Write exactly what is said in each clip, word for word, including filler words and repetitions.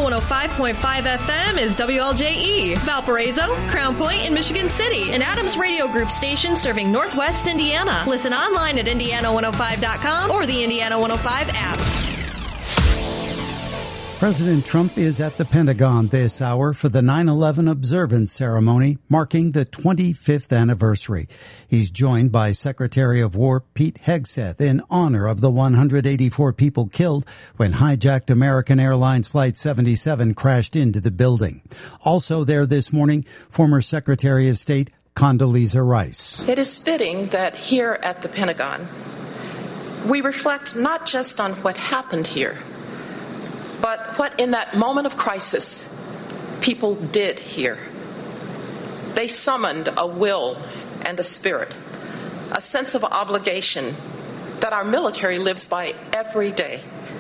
one oh five point five F M is W L J E, Valparaiso, Crown Point, and Michigan City, an Adams Radio Group station serving Northwest Indiana. Listen online at indiana one oh five dot com or the Indiana one oh five app. President Trump is at the Pentagon this hour for the nine eleven observance ceremony marking the twenty-fifth anniversary. He's joined by Secretary of War Pete Hegseth in honor of the one hundred eighty-four people killed when hijacked American Airlines Flight seventy-seven crashed into the building. Also there this morning, former Secretary of State Condoleezza Rice. It is fitting that here at the Pentagon, we reflect not just on what happened here, but what in that moment of crisis people did here. They summoned a will and a spirit, a sense of obligation that our military lives by every day.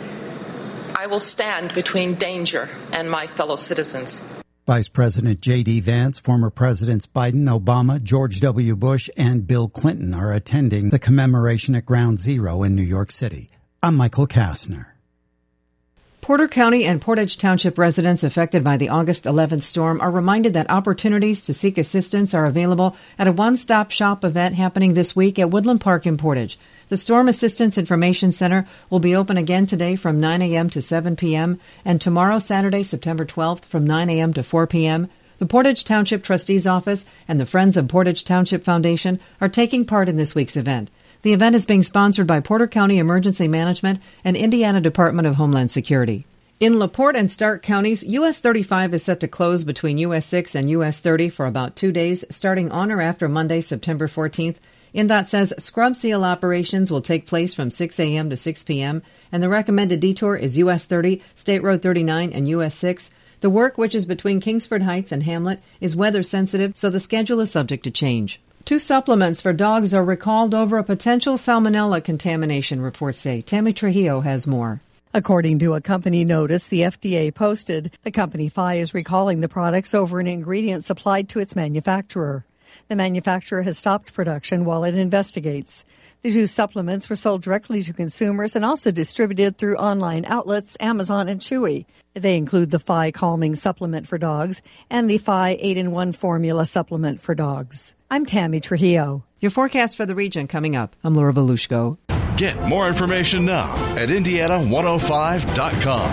I will stand between danger and my fellow citizens. Vice President J D. Vance, former Presidents Biden, Obama, George W. Bush, and Bill Clinton are attending the commemoration at Ground Zero in New York City. I'm Michael Kastner. Porter County and Portage Township residents affected by the August eleventh storm are reminded that opportunities to seek assistance are available at a one-stop shop event happening this week at Woodland Park in Portage. The Storm Assistance Information Center will be open again today from nine a.m. to seven p.m. and tomorrow, Saturday, September twelfth, from nine a.m. to four p.m. The Portage Township Trustee's Office and the Friends of Portage Township Foundation are taking part in this week's event. The event is being sponsored by Porter County Emergency Management and Indiana Department of Homeland Security. In LaPorte and Stark counties, U S thirty-five is set to close between U S six and U S thirty for about two days, starting on or after Monday, September fourteenth. I N D O T says scrub seal operations will take place from six a.m. to six p.m., and the recommended detour is U S thirty, State Road thirty-nine, and U S six. The work, which is between Kingsford Heights and Hamlet, is weather sensitive, so the schedule is subject to change. Two supplements for dogs are recalled over a potential salmonella contamination, reports say. Tammy Trujillo has more. According to a company notice the F D A posted, the company F I is recalling the products over an ingredient supplied to its manufacturer. The manufacturer has stopped production while it investigates. The two supplements were sold directly to consumers and also distributed through online outlets, Amazon and Chewy. They include the F I Calming Supplement for Dogs and the F I eight in one Formula Supplement for Dogs. I'm Tammy Trujillo. Your forecast for the region coming up. I'm Laura Volushko. Get more information now at indiana one oh five dot com.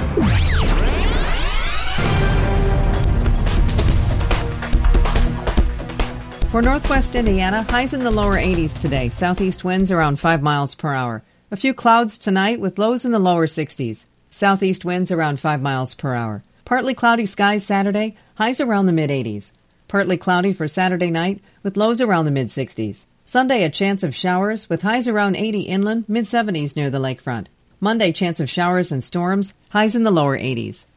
For northwest Indiana, highs in the lower eighties today. Southeast winds around five miles per hour. A few clouds tonight with lows in the lower sixties. Southeast winds around five miles per hour. Partly cloudy skies Saturday, highs around the mid-eighties. Partly cloudy for Saturday night with lows around the mid-sixties. Sunday, a chance of showers with highs around eighty inland, mid-seventies near the lakefront. Monday, chance of showers and storms, highs in the lower eighties.